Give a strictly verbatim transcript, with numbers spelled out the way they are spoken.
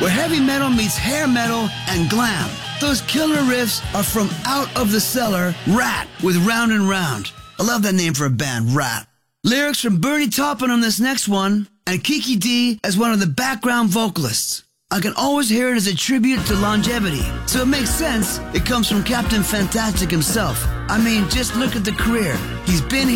where heavy metal meets hair metal and glam. Those killer riffs are from Out of the Cellar, Rat, with Round and Round. I love that name for a band, Rat. Lyrics from Bernie Taupin on this next one, and Kiki D as one of the background vocalists. I can always hear it as a tribute to longevity, so it makes sense it comes from Captain Fantastic himself. I mean, just look at the career. He's been